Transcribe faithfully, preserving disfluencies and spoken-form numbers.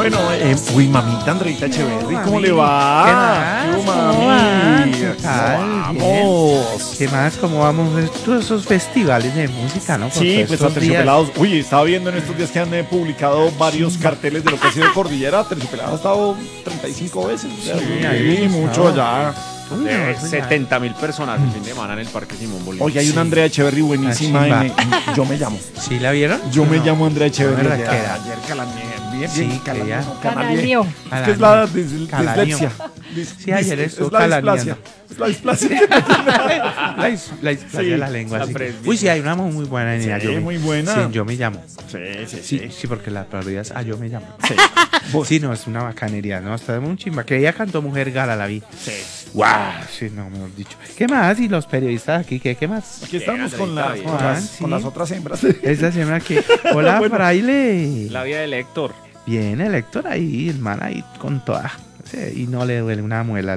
Bueno, eh, uy, mamita Andreita Echeverry, ¿cómo mami. le va? ¿Qué más? Yo, ¿Cómo mami. vas? ¿Qué tal? Vamos. ¿Qué más? ¿Cómo vamos? Es- Todos esos festivales de música, ¿no? Por Sí, todos pues estos Aterciopelados. Uy, estaba viendo en estos días que han eh, publicado varios carteles de lo que ha sido Cordillera. Aterciopelados ha estado treinta y cinco veces. O sea, Sí, sí, ahí mucho está. allá. Uy, no, De eso ya- setenta mil personas el fin de semana en el Parque Simón Bolívar. Oye, hay Sí. una Andrea Echeverry buenísima La en, en Yo Me Llamo. ¿Sí la vieron? Yo me No. llamo Andrea Echeverry. ¿Verdad ayer, que era? ayer calaneé, bien, Sí, bien, que calaneé, ya- no, canalié. Canalió. Es que es la dis- Calaneó. dislexia. Sí, ayer es, estuvo es la calaneando. displasia. Es la displasia. La, is- la displasia Sí, de la lengua. la sí. presbicia. Uy, sí, hay una muy buena niña. Sí, yo me- muy buena. Sí, yo me llamo. Sí, sí, Sí, sí, porque la probabilidad es, ah, yo me llamo. Sí. Sí, no, es una bacanería, ¿no? Está muy chimba. Que ella cantó Mujer Gala, la vi. Sí. ¡Guau! Sí, no, mejor dicho. ¿Qué más? ¿Y los periodistas aquí? ¿Qué, qué más? Aquí estamos con, Andreita, las, bien. con, las, Ah, sí. con las otras hembras. Esta semana que... Hola, Bueno. fraile. La vida del Héctor. Bien, el Héctor ahí, el man ahí con toda. Sí, y no le duele una muela.